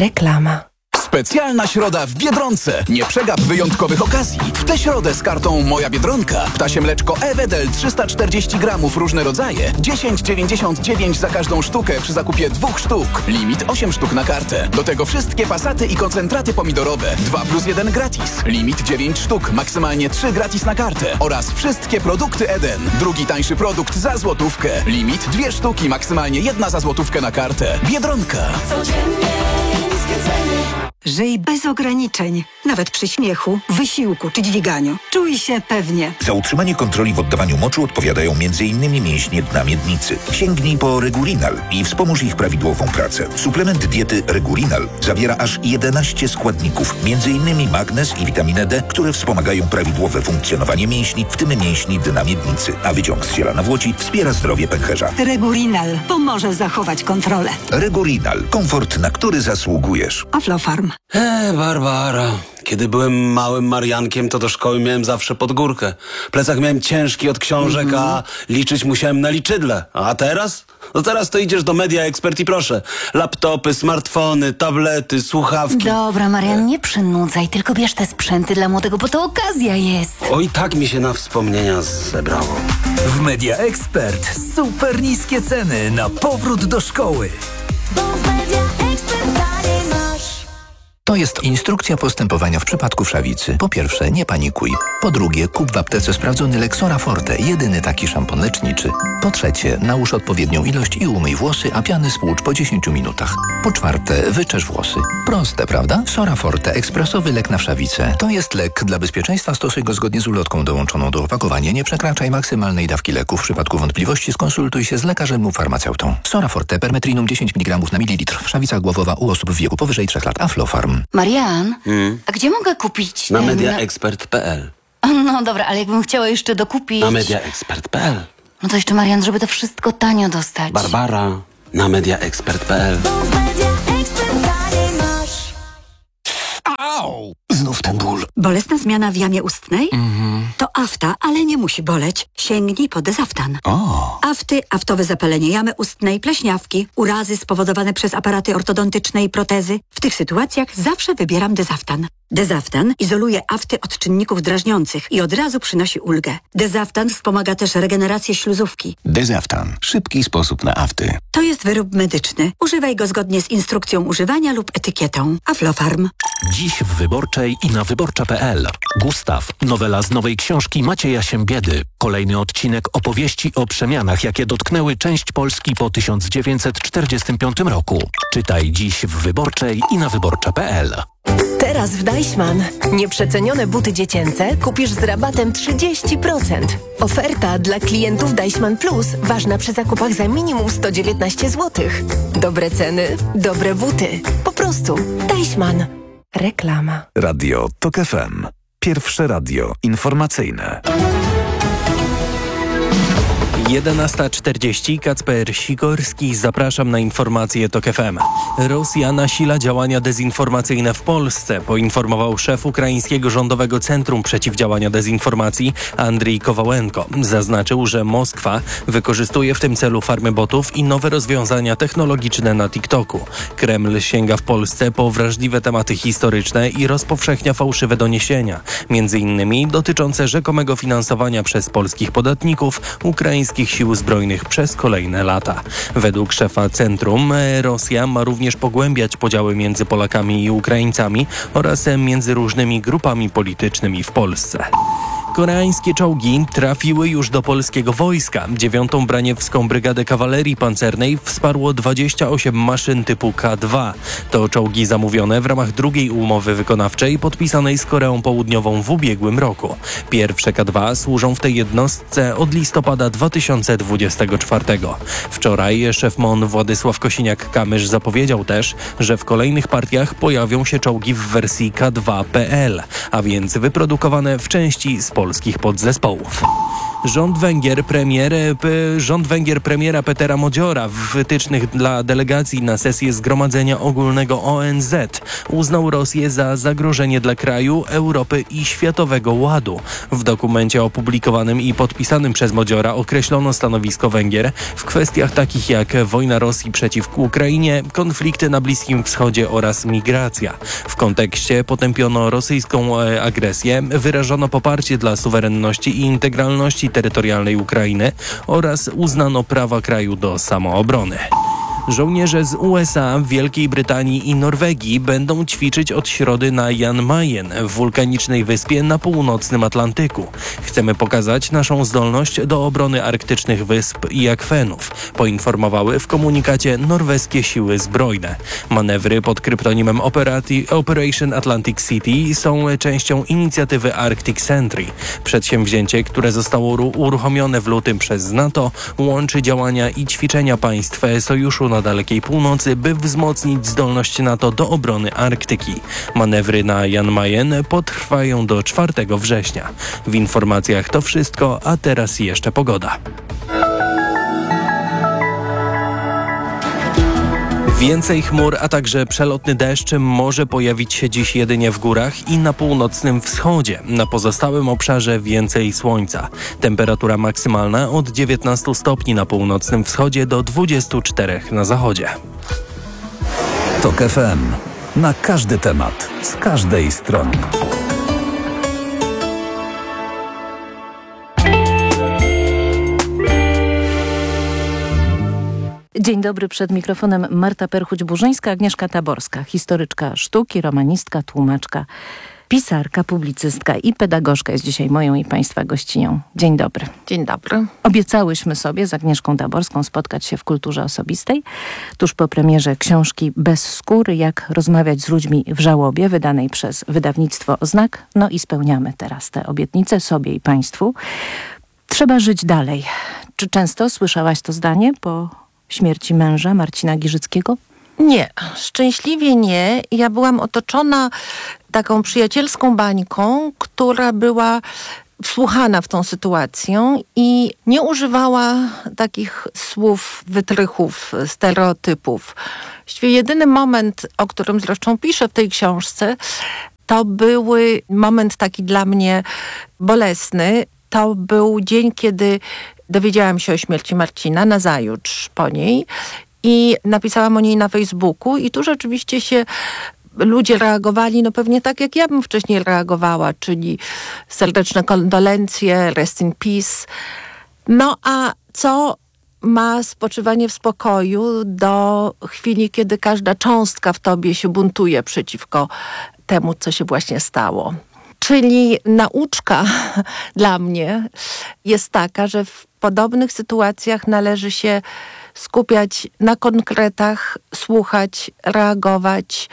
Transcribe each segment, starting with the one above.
Reklama. Specjalna środa w Biedronce. Nie przegap wyjątkowych okazji. W tę środę z kartą Moja Biedronka. Ptasie mleczko Evedel 340 gramów, różne rodzaje. 10,99 za każdą sztukę przy zakupie 2 sztuk. Limit 8 sztuk na kartę. Do tego wszystkie pasaty i koncentraty pomidorowe. 2+1 gratis. Limit 9 sztuk. Maksymalnie 3 gratis na kartę. Oraz wszystkie produkty Eden. Drugi tańszy produkt za złotówkę. Limit 2 sztuki. Maksymalnie 1 za złotówkę na kartę. Biedronka. Codziennie niskie ceny. Żyj bez ograniczeń, nawet przy śmiechu, wysiłku czy dźwiganiu. Czuj się pewnie. Za utrzymanie kontroli w oddawaniu moczu odpowiadają m.in. mięśnie dna miednicy. Sięgnij po Regurinal i wspomóż ich prawidłową pracę. Suplement diety Regurinal zawiera aż 11 składników, m.in. magnez i witaminę D, które wspomagają prawidłowe funkcjonowanie mięśni, w tym mięśni dna miednicy. A wyciąg z ziela nawłoci wspiera zdrowie pęcherza. Regurinal pomoże zachować kontrolę. Regurinal. Komfort, na który zasługujesz. Aflofarm. Barbara. Kiedy byłem małym Mariankiem, to do szkoły miałem zawsze pod górkę. Plecak miałem ciężki od książek, a liczyć musiałem na liczydle. A teraz? No teraz to idziesz do Media Expert i proszę. Laptopy, smartfony, tablety, słuchawki. Dobra, Marian, nie przynudzaj, tylko bierz te sprzęty dla młodego, bo to okazja jest. Oj, tak mi się na wspomnienia zebrało. W Media Expert super niskie ceny na powrót do szkoły. Bo w Media Expert taniej masz. To jest instrukcja postępowania w przypadku wszawicy. Po pierwsze, nie panikuj. Po drugie, kup w aptece sprawdzony Lexora Forte, jedyny taki szampon leczniczy. Po trzecie, nałóż odpowiednią ilość i umyj włosy, a piany spłucz po 10 minutach. Po czwarte, wyczesz włosy. Proste, prawda? Sora Forte, ekspresowy lek na wszawicę. To jest lek. Dla bezpieczeństwa stosuj go zgodnie z ulotką dołączoną do opakowania. Nie przekraczaj maksymalnej dawki leku. W przypadku wątpliwości skonsultuj się z lekarzem lub farmaceutą. Sora Forte, permetrinum 10 mg na mililitr. Wszawica głowowa u osób w wieku powyżej 3 lat. Aflofarm. Marian, a gdzie mogę kupić Na ten... mediaexpert.pl. No dobra, ale jakbym chciała jeszcze dokupić... Na mediaexpert.pl. No to jeszcze, Marian, żeby to wszystko tanio dostać. Barbara. Na mediaexpert.pl. Bo w Media Expert taniej masz. Au! Znów ten ból. Bolesna zmiana w jamie ustnej? To afta, ale nie musi boleć. Sięgnij po Dezaftan. Afty, aftowe zapalenie jamy ustnej, pleśniawki, urazy spowodowane przez aparaty ortodontyczne i protezy. W tych sytuacjach zawsze wybieram Dezaftan. Dezaftan izoluje afty od czynników drażniących i od razu przynosi ulgę. Dezaftan wspomaga też regenerację śluzówki. Dezaftan. Szybki sposób na afty. To jest wyrób medyczny. Używaj go zgodnie z instrukcją używania lub etykietą. Aflofarm. Dziś w Wyborczej i na wyborcza.pl. Gustaw, nowela z nowej książki Macieja Siembiedy. Kolejny odcinek opowieści o przemianach, jakie dotknęły część Polski po 1945 roku. Czytaj dziś w Wyborczej i na wyborcza.pl. Teraz w Deichmann nieprzecenione buty dziecięce kupisz z rabatem 30%. Oferta dla klientów Deichmann Plus ważna przy zakupach za minimum 119 zł. Dobre ceny, dobre buty. Po prostu Deichmann. Reklama. Radio TOK FM. Pierwsze radio informacyjne. 11:40. Kacper Sikorski. Zapraszam na informacje TOK FM. Rosja nasila działania dezinformacyjne w Polsce, poinformował szef Ukraińskiego Rządowego Centrum Przeciwdziałania Dezinformacji Andrii Kowalenko. Zaznaczył, że Moskwa wykorzystuje w tym celu farmy botów i nowe rozwiązania technologiczne na TikToku. Kreml sięga w Polsce po wrażliwe tematy historyczne i rozpowszechnia fałszywe doniesienia, między innymi dotyczące rzekomego finansowania przez polskich podatników ukraińskich sił zbrojnych przez kolejne lata. Według szefa centrum Rosja ma również pogłębiać podziały między Polakami i Ukraińcami oraz między różnymi grupami politycznymi w Polsce. Koreańskie czołgi trafiły już do polskiego wojska. 9. Braniewską Brygadę Kawalerii Pancernej wsparło 28 maszyn typu K2. To czołgi zamówione w ramach drugiej umowy wykonawczej podpisanej z Koreą Południową w ubiegłym roku. Pierwsze K2 służą w tej jednostce od listopada 2024. Wczoraj szef MON Władysław Kosiniak-Kamysz zapowiedział też, że w kolejnych partiach pojawią się czołgi w wersji K2PL, a więc wyprodukowane w części z polskich podzespołów. Rząd Węgier premiera Petera Modziora w wytycznych dla delegacji na sesję Zgromadzenia Ogólnego ONZ uznał Rosję za zagrożenie dla kraju, Europy i światowego ładu. W dokumencie opublikowanym i podpisanym przez Modziora określono stanowisko Węgier w kwestiach takich jak wojna Rosji przeciwko Ukrainie, konflikty na Bliskim Wschodzie oraz migracja. W kontekście potępiono rosyjską agresję, wyrażono poparcie dla suwerenności i integralności terytorialnej Ukrainy oraz uznano prawa kraju do samoobrony. Żołnierze z USA, Wielkiej Brytanii i Norwegii będą ćwiczyć od środy na Jan Mayen, wulkanicznej wyspie na północnym Atlantyku. Chcemy pokazać naszą zdolność do obrony arktycznych wysp i akwenów, poinformowały w komunikacie norweskie siły zbrojne. Manewry pod kryptonimem Operation Atlantic City są częścią inicjatywy Arctic Sentry. Przedsięwzięcie, które zostało uruchomione w lutym przez NATO, łączy działania i ćwiczenia państw Sojuszu na Dalekiej Północy, by wzmocnić zdolność NATO do obrony Arktyki. Manewry na Jan Mayen potrwają do 4 września. W informacjach to wszystko, a teraz jeszcze pogoda. Więcej chmur, a także przelotny deszcz może pojawić się dziś jedynie w górach i na północnym wschodzie. Na pozostałym obszarze więcej słońca. Temperatura maksymalna od 19 stopni na północnym wschodzie do 24 na zachodzie. TOK FM. Na każdy temat, z każdej strony. Dzień dobry, przed mikrofonem Marta Perchuć-Burzyńska, Agnieszka Taborska, historyczka sztuki, romanistka, tłumaczka, pisarka, publicystka i pedagogzka jest dzisiaj moją i Państwa gościnią. Dzień dobry. Dzień dobry. Obiecałyśmy sobie z Agnieszką Taborską spotkać się w Kulturze Osobistej, tuż po premierze książki Bez skóry, jak rozmawiać z ludźmi w żałobie, wydanej przez wydawnictwo Oznak. No i spełniamy teraz te obietnice sobie i Państwu. Trzeba żyć dalej. Czy często słyszałaś to zdanie po śmierci męża Marcina Giżyckiego? Nie, szczęśliwie nie. Ja byłam otoczona taką przyjacielską bańką, która była wsłuchana w tą sytuację i nie używała takich słów, wytrychów, stereotypów. Właściwie jedyny moment, o którym zresztą piszę w tej książce, to był moment taki dla mnie bolesny. To był dzień, kiedy dowiedziałam się o śmierci Marcina, nazajutrz po niej, i napisałam o niej na Facebooku i tu rzeczywiście się ludzie reagowali, no pewnie tak jak ja bym wcześniej reagowała, czyli serdeczne kondolencje, rest in peace. No a co ma spoczywanie w spokoju do chwili, kiedy każda cząstka w tobie się buntuje przeciwko temu, co się właśnie stało. Czyli nauczka dla mnie jest taka, że w podobnych sytuacjach należy się skupiać na konkretach, słuchać, reagować,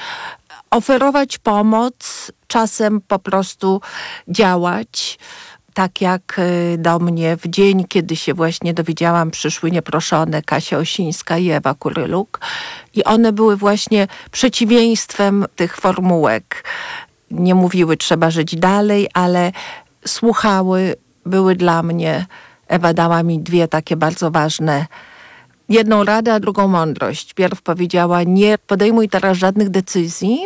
oferować pomoc, czasem po prostu działać. Tak jak do mnie w dzień, kiedy się właśnie dowiedziałam, przyszły nieproszone Kasia Osińska i Ewa Kuryluk. I one były właśnie przeciwieństwem tych formułek. Nie mówiły, trzeba żyć dalej, ale słuchały, były dla mnie. Ewa dała mi dwie takie bardzo ważne, jedną radę, a drugą mądrość. Pierw powiedziała, nie podejmuj teraz żadnych decyzji,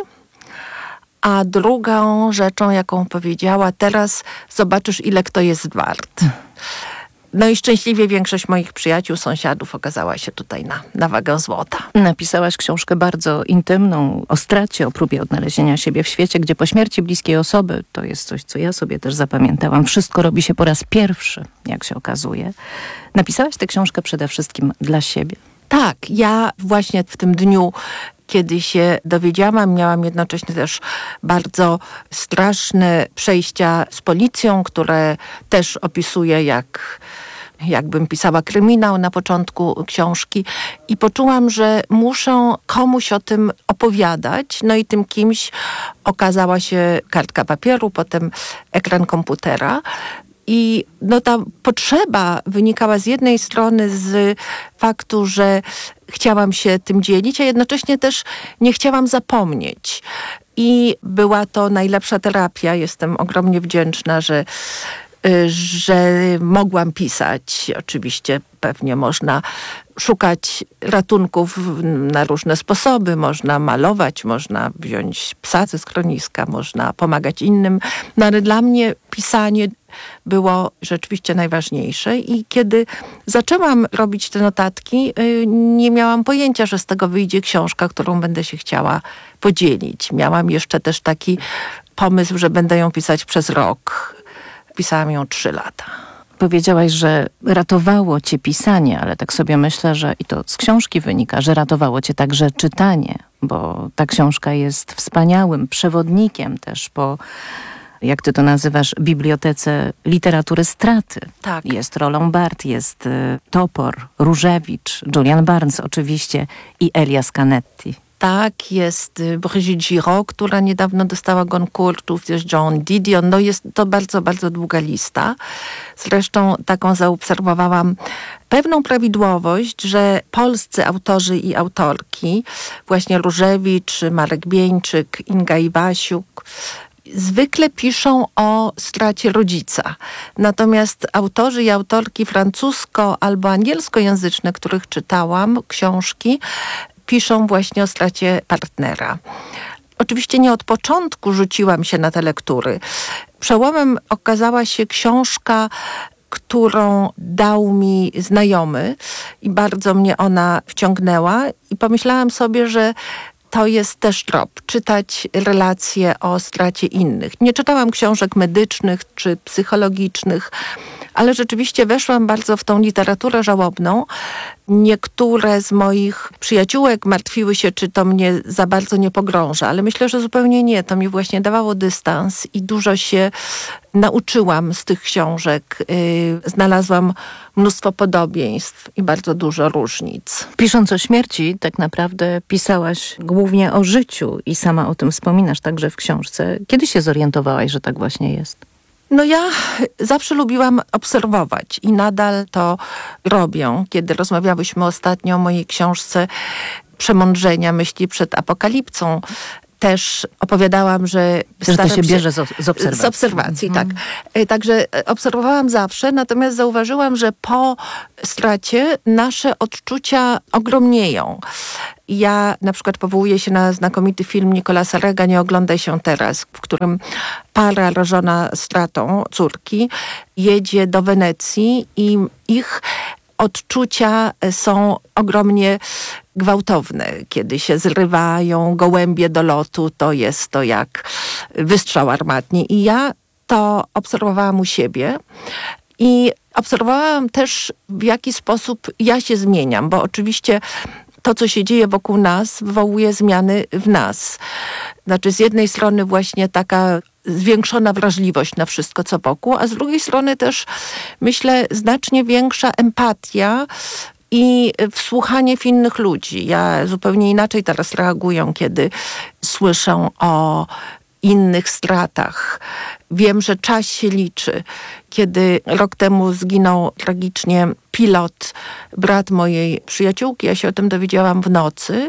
a drugą rzeczą, jaką powiedziała, teraz zobaczysz, ile kto jest wart. No i szczęśliwie większość moich przyjaciół, sąsiadów okazała się tutaj na wagę złota. Napisałaś książkę bardzo intymną o stracie, o próbie odnalezienia siebie w świecie, gdzie po śmierci bliskiej osoby, to jest coś, co ja sobie też zapamiętałam, wszystko robi się po raz pierwszy, jak się okazuje. Napisałaś tę książkę przede wszystkim dla siebie? Tak, ja właśnie w tym dniu, kiedy się dowiedziałam, miałam jednocześnie też bardzo straszne przejścia z policją, które też opisuję jakbym pisała kryminał na początku książki i poczułam, że muszę komuś o tym opowiadać. No i tym kimś okazała się kartka papieru, potem ekran komputera. I no ta potrzeba wynikała z jednej strony z faktu, że chciałam się tym dzielić, a jednocześnie też nie chciałam zapomnieć. I była to najlepsza terapia. Jestem ogromnie wdzięczna, że że mogłam pisać. Oczywiście pewnie można szukać ratunków na różne sposoby. Można malować, można wziąć psa ze schroniska, można pomagać innym. No ale dla mnie pisanie było rzeczywiście najważniejsze i kiedy zaczęłam robić te notatki, nie miałam pojęcia, że z tego wyjdzie książka, którą będę się chciała podzielić. Miałam jeszcze też taki pomysł, że będę ją pisać przez rok. Pisałam ją 3 lata. Powiedziałaś, że ratowało cię pisanie, ale tak sobie myślę, że i to z książki wynika, że ratowało cię także czytanie, bo ta książka jest wspaniałym przewodnikiem też po, jak ty to nazywasz, bibliotece literatury straty. Tak. Jest Roland Barthes, jest Topor, Różewicz, Julian Barnes oczywiście i Elias Canetti. Tak, jest Brigitte Giraud, która niedawno dostała Goncourtów, jest John Didion. No jest to bardzo, bardzo długa lista. Zresztą taką zaobserwowałam pewną prawidłowość, że polscy autorzy i autorki, właśnie Różewicz, Marek Bieńczyk, Inga Iwasiuk, zwykle piszą o stracie rodzica. Natomiast autorzy i autorki francusko- albo angielskojęzyczne, których czytałam, książki, piszą właśnie o stracie partnera. Oczywiście nie od początku rzuciłam się na te lektury. Przełomem okazała się książka, którą dał mi znajomy i bardzo mnie ona wciągnęła i pomyślałam sobie, że to jest też trop, czytać relacje o stracie innych. Nie czytałam książek medycznych czy psychologicznych, ale rzeczywiście weszłam bardzo w tą literaturę żałobną. Niektóre z moich przyjaciółek martwiły się, czy to mnie za bardzo nie pogrąża, ale myślę, że zupełnie nie. To mi właśnie dawało dystans i dużo się nauczyłam z tych książek. Znalazłam mnóstwo podobieństw i bardzo dużo różnic. Pisząc o śmierci, tak naprawdę pisałaś głównie o życiu i sama o tym wspominasz także w książce. Kiedy się zorientowałaś, że tak właśnie jest? No ja zawsze lubiłam obserwować i nadal to robię. Kiedy rozmawiałyśmy ostatnio o mojej książce Przemądrzenia, myśli przed apokalipsą, też opowiadałam, że to się bierze z obserwacji. Z obserwacji, tak. Także obserwowałam zawsze, natomiast zauważyłam, że po stracie nasze odczucia ogromnieją. Ja na przykład powołuję się na znakomity film Nicolasa Rega Nie oglądaj się teraz, w którym para rażona stratą córki jedzie do Wenecji i ich odczucia są ogromnie gwałtowne. Kiedy się zrywają gołębie do lotu, to jest to jak wystrzał armatni. I ja to obserwowałam u siebie i obserwowałam też, w jaki sposób ja się zmieniam, bo oczywiście to, co się dzieje wokół nas, wywołuje zmiany w nas. Znaczy z jednej strony właśnie taka zwiększona wrażliwość na wszystko, co wokół, a z drugiej strony też, myślę, znacznie większa empatia i wsłuchanie w innych ludzi. Ja zupełnie inaczej teraz reaguję, kiedy słyszę o innych stratach. Wiem, że czas się liczy. Kiedy rok temu zginął tragicznie pilot, brat mojej przyjaciółki, ja się o tym dowiedziałam w nocy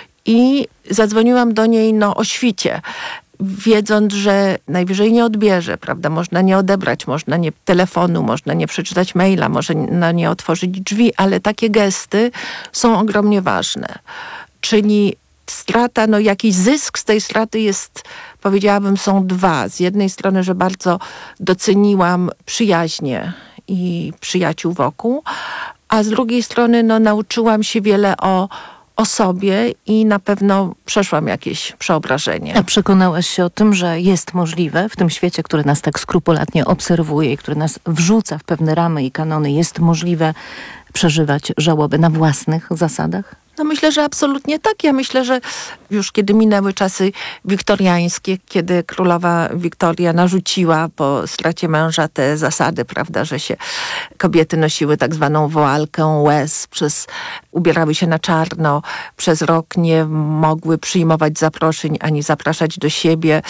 i zadzwoniłam do niej o świcie, wiedząc, że najwyżej nie odbierze, prawda? Można nie odebrać, można nie telefonu, można nie przeczytać maila, można nie otworzyć drzwi, ale takie gesty są ogromnie ważne. Czyli strata, jakiś zysk z tej straty jest, powiedziałabym, są dwa. Z jednej strony, że bardzo doceniłam przyjaźnie i przyjaciół wokół, a z drugiej strony nauczyłam się wiele o sobie i na pewno przeszłam jakieś przeobrażenie. A przekonałaś się o tym, że jest możliwe w tym świecie, który nas tak skrupulatnie obserwuje i który nas wrzuca w pewne ramy i kanony, jest możliwe przeżywać żałobę na własnych zasadach? Myślę, że absolutnie tak. Ja myślę, że już kiedy minęły czasy wiktoriańskie, kiedy królowa Wiktoria narzuciła po stracie męża te zasady, prawda, że się kobiety nosiły tak zwaną woalkę łez, ubierały się na czarno, przez rok nie mogły przyjmować zaproszeń ani zapraszać do siebie.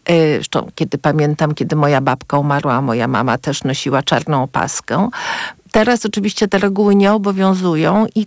Zresztą kiedy pamiętam, kiedy moja babka umarła, moja mama też nosiła czarną opaskę. Teraz oczywiście te reguły nie obowiązują i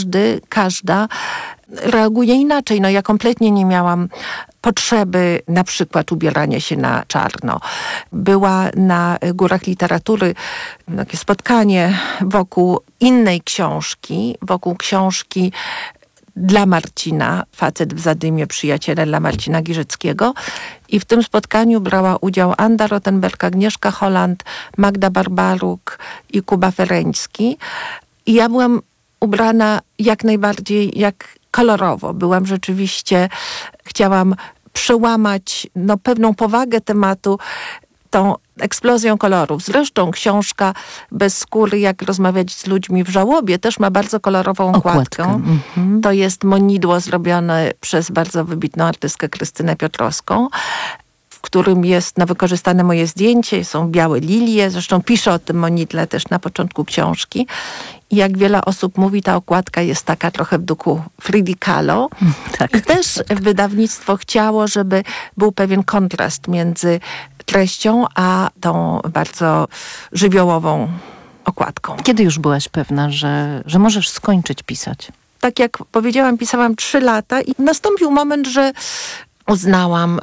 każda reaguje inaczej. No ja kompletnie nie miałam potrzeby na przykład ubierania się na czarno. Była na Górach Literatury takie spotkanie wokół innej książki, wokół książki Dla Marcina, Facet w zadymie, przyjaciele dla Marcina Giżyckiego. I w tym spotkaniu brała udział Anda Rottenberg, Agnieszka Holland, Magda Barbaruk i Kuba Fereński. I ja byłam ubrana jak najbardziej kolorowo. Byłam rzeczywiście, chciałam przełamać pewną powagę tematu tą eksplozją kolorów. Zresztą książka Bez skóry, jak rozmawiać z ludźmi w żałobie, też ma bardzo kolorową okładkę. To jest monidło zrobione przez bardzo wybitną artystkę Krystynę Piotrowską, w którym jest wykorzystane moje zdjęcie, są białe lilie, zresztą piszę o tym monidle też na początku książki. I jak wiele osób mówi, ta okładka jest taka trochę w duchu Frida Kahlo. I też wydawnictwo chciało, żeby był pewien kontrast między treścią a tą bardzo żywiołową okładką. Kiedy już byłaś pewna, że możesz skończyć pisać? Tak jak powiedziałam, pisałam 3 lata i nastąpił moment, że uznałam,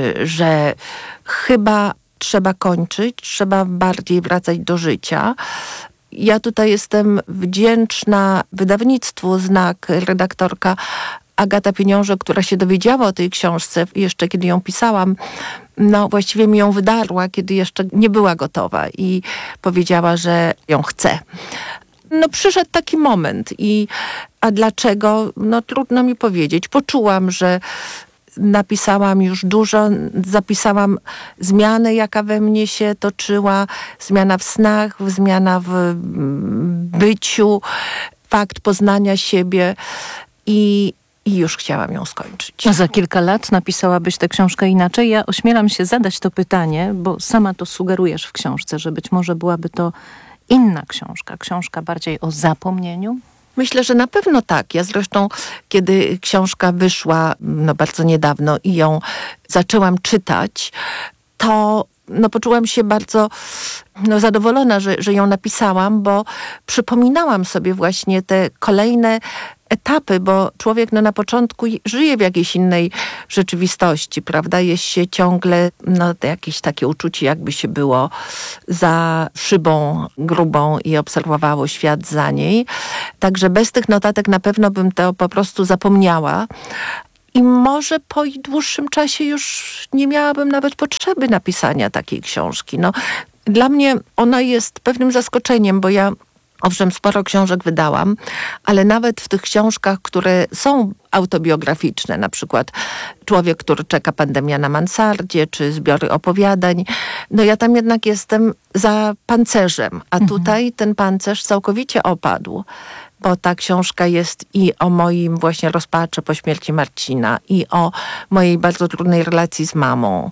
że chyba trzeba kończyć, trzeba bardziej wracać do życia. Ja tutaj jestem wdzięczna wydawnictwu Znak, redaktorka Agata Pieniążek, która się dowiedziała o tej książce jeszcze kiedy ją pisałam. Właściwie mi ją wydarła, kiedy jeszcze nie była gotowa i powiedziała, że ją chce. Przyszedł taki moment a dlaczego? Trudno mi powiedzieć. Poczułam, że napisałam już dużo, zapisałam zmianę, jaka we mnie się toczyła, zmiana w snach, zmiana w byciu, fakt poznania siebie i już chciałam ją skończyć. Za kilka lat napisałabyś tę książkę inaczej? Ja ośmielam się zadać to pytanie, bo sama to sugerujesz w książce, że być może byłaby to inna książka bardziej o zapomnieniu? Myślę, że na pewno tak. Ja zresztą, kiedy książka wyszła bardzo niedawno i ją zaczęłam czytać, to poczułam się bardzo zadowolona, że ją napisałam, bo przypominałam sobie właśnie te kolejne etapy, bo człowiek na początku żyje w jakiejś innej rzeczywistości, prawda? Jest się ciągle jakieś takie uczucie, jakby się było za szybą grubą i obserwowało świat za niej. Także bez tych notatek na pewno bym to po prostu zapomniała. I może po dłuższym czasie już nie miałabym nawet potrzeby napisania takiej książki. Dla mnie ona jest pewnym zaskoczeniem, bo ja owszem, sporo książek wydałam, ale nawet w tych książkach, które są autobiograficzne, na przykład Człowiek, który czeka, pandemia na mansardzie, czy zbiory opowiadań, ja tam jednak jestem za pancerzem, a tutaj ten pancerz całkowicie opadł. Bo ta książka jest i o moim właśnie rozpaczy po śmierci Marcina, i o mojej bardzo trudnej relacji z mamą.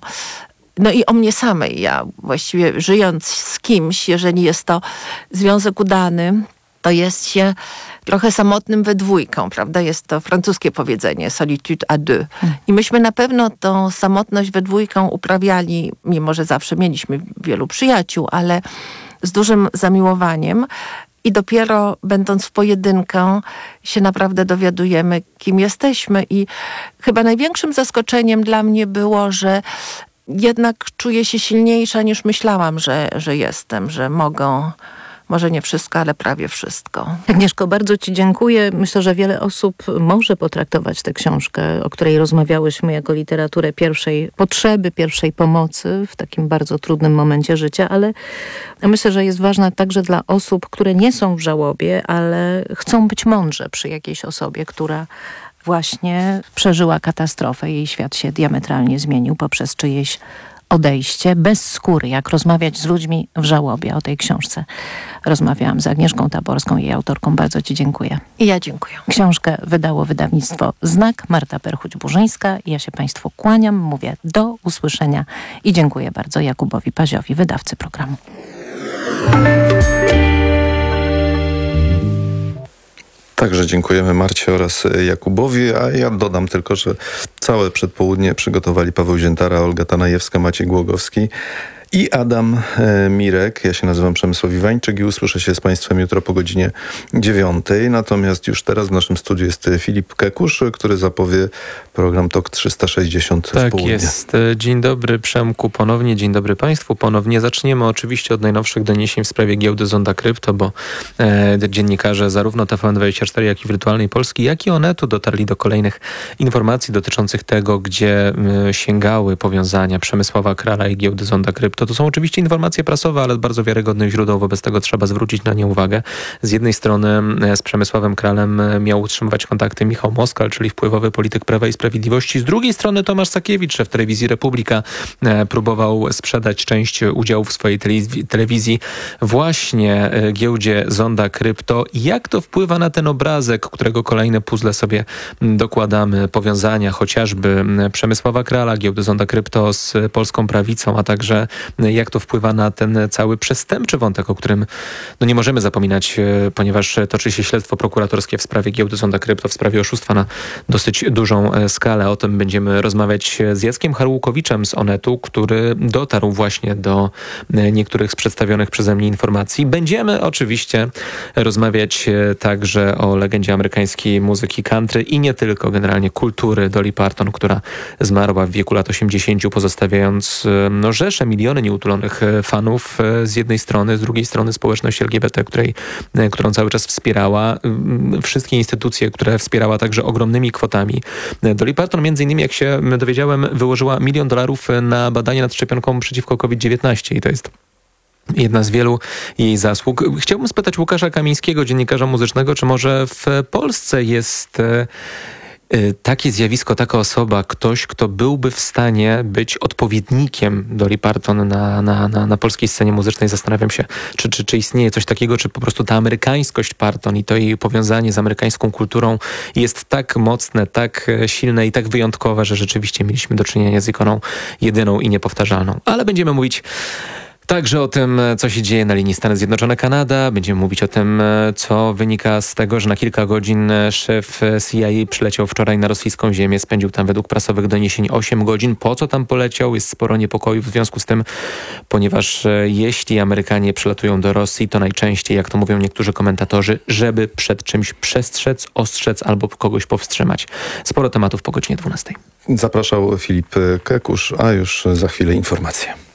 I o mnie samej. Ja właściwie żyjąc z kimś, jeżeli jest to związek udany, to jest się trochę samotnym we dwójkę, prawda? Jest to francuskie powiedzenie, solitude à deux. I myśmy na pewno tą samotność we dwójkę uprawiali, mimo że zawsze mieliśmy wielu przyjaciół, ale z dużym zamiłowaniem. I dopiero będąc w pojedynkę się naprawdę dowiadujemy, kim jesteśmy. I chyba największym zaskoczeniem dla mnie było, że jednak czuję się silniejsza niż myślałam, że jestem, że mogę, może nie wszystko, ale prawie wszystko. Agnieszko, bardzo ci dziękuję. Myślę, że wiele osób może potraktować tę książkę, o której rozmawiałyśmy, jako literaturę pierwszej potrzeby, pierwszej pomocy w takim bardzo trudnym momencie życia, ale myślę, że jest ważna także dla osób, które nie są w żałobie, ale chcą być mądrze przy jakiejś osobie, która właśnie przeżyła katastrofę. Jej świat się diametralnie zmienił poprzez czyjeś odejście. Bez skóry, jak rozmawiać z ludźmi w żałobie. O tej książce rozmawiałam z Agnieszką Taborską, jej autorką. Bardzo ci dziękuję. I ja dziękuję. Książkę wydało wydawnictwo Znak, Marta Perchuć-Burzyńska. Ja się państwu kłaniam, mówię do usłyszenia i dziękuję bardzo Jakubowi Paziowi, wydawcy programu. Także dziękujemy Marcie oraz Jakubowi, a ja dodam tylko, że całe przedpołudnie przygotowali Paweł Ziętara, Olga Tanajewska, Maciej Głogowski i Adam Mirek. Ja się nazywam Przemysław Iwańczyk i usłyszę się z Państwem jutro po godzinie 9. Natomiast już teraz w naszym studiu jest Filip Kekusz, który zapowie program TOK 360 w Tak południe. jest. Dzień dobry Przemku ponownie, dzień dobry Państwu ponownie. Zaczniemy oczywiście od najnowszych doniesień w sprawie giełdy Zonda Krypto, bo dziennikarze zarówno TVN24, jak i Wirtualnej Polski, jak i Onetu dotarli do kolejnych informacji dotyczących tego, gdzie sięgały powiązania Przemysława Krala i giełdy Zonda Krypto. To są oczywiście informacje prasowe, ale bardzo wiarygodnych źródeł, wobec tego trzeba zwrócić na nie uwagę. Z jednej strony z Przemysławem Kralem miał utrzymywać kontakty Michał Moskal, czyli wpływowy polityk Prawa i Sprawiedliwości. Z drugiej strony Tomasz Sakiewicz, szef telewizji Republika, próbował sprzedać część udziałów w swojej telewizji właśnie giełdzie Zonda Krypto. Jak to wpływa na ten obrazek, którego kolejne puzzle sobie dokładamy, powiązania chociażby Przemysława Krala, giełdy Zonda Krypto z polską prawicą, a także jak to wpływa na ten cały przestępczy wątek, o którym nie możemy zapominać, ponieważ toczy się śledztwo prokuratorskie w sprawie giełdy Zonda Krypto, w sprawie oszustwa na dosyć dużą skalę. O tym będziemy rozmawiać z Jackiem Harłukowiczem z Onetu, który dotarł właśnie do niektórych z przedstawionych przeze mnie informacji. Będziemy oczywiście rozmawiać także o legendzie amerykańskiej muzyki country i nie tylko, generalnie kultury, Dolly Parton, która zmarła w wieku lat 80, pozostawiając rzesze, miliony nieutulonych fanów z jednej strony, z drugiej strony społeczność LGBT, którą cały czas wspierała. Wszystkie instytucje, które wspierała także ogromnymi kwotami. Dolly Parton między innymi, jak się dowiedziałem, wyłożyła $1 milion na badania nad szczepionką przeciwko COVID-19 i to jest jedna z wielu jej zasług. Chciałbym spytać Łukasza Kamińskiego, dziennikarza muzycznego, czy może w Polsce jest takie zjawisko, taka osoba, ktoś, kto byłby w stanie być odpowiednikiem Dolly Parton na polskiej scenie muzycznej. Zastanawiam się, czy istnieje coś takiego, czy po prostu ta amerykańskość Parton i to jej powiązanie z amerykańską kulturą jest tak mocne, tak silne i tak wyjątkowe, że rzeczywiście mieliśmy do czynienia z ikoną jedyną i niepowtarzalną. Ale będziemy mówić także o tym, co się dzieje na linii Stany Zjednoczone-Kanada. Będziemy mówić o tym, co wynika z tego, że na kilka godzin szef CIA przyleciał wczoraj na rosyjską ziemię. Spędził tam według prasowych doniesień 8 godzin. Po co tam poleciał? Jest sporo niepokojów w związku z tym, ponieważ jeśli Amerykanie przylatują do Rosji, to najczęściej, jak to mówią niektórzy komentatorzy, żeby przed czymś przestrzec, ostrzec albo kogoś powstrzymać. Sporo tematów po godzinie 12. Zapraszał Filip Kekusz, a już za chwilę informacje.